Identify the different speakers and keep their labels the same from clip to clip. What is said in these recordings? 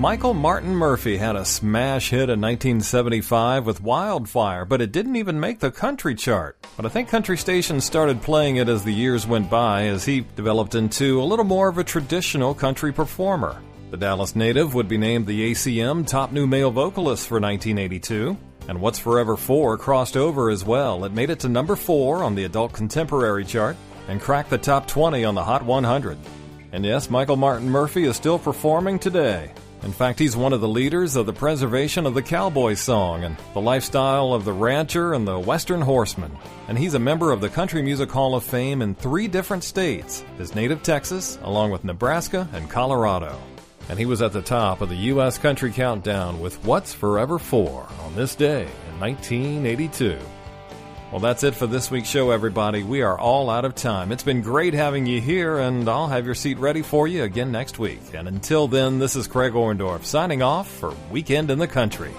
Speaker 1: Michael Martin Murphey had a smash hit in 1975 with Wildfire, but it didn't even make the country chart. But I think country stations started playing it as the years went by, as he developed into a little more of a traditional country performer. The Dallas native would be named the ACM Top New Male Vocalist for 1982. And What's Forever 4 crossed over as well. It made it to number 4 on the Adult Contemporary chart and cracked the top 20 on the Hot 100. And yes, Michael Martin Murphey is still performing today. In fact, he's one of the leaders of the preservation of the cowboy song and the lifestyle of the rancher and the western horseman. And he's a member of the Country Music Hall of Fame in 3 different states, his native Texas, along with Nebraska and Colorado. And he was at the top of the U.S. Country Countdown with What's Forever 4 on this day in 1982. Well, that's it for this week's show, everybody. We are all out of time. It's been great having you here, and I'll have your seat ready for you again next week. And until then, this is Craig Orndorff signing off for Weekend in the Country.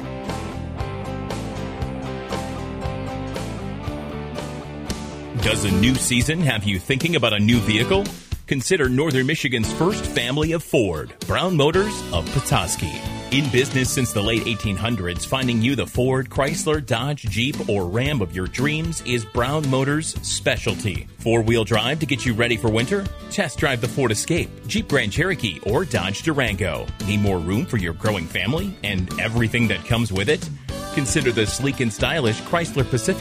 Speaker 2: Does a new season have you thinking about a new vehicle? Consider Northern Michigan's first family of Ford, Brown Motors of Petoskey. In business since the late 1800s, finding you the Ford, Chrysler, Dodge, Jeep, or Ram of your dreams is Brown Motors' specialty. 4-wheel drive to get you ready for winter? Test drive the Ford Escape, Jeep Grand Cherokee, or Dodge Durango. Need more room for your growing family and everything that comes with it? Consider the sleek and stylish Chrysler Pacifica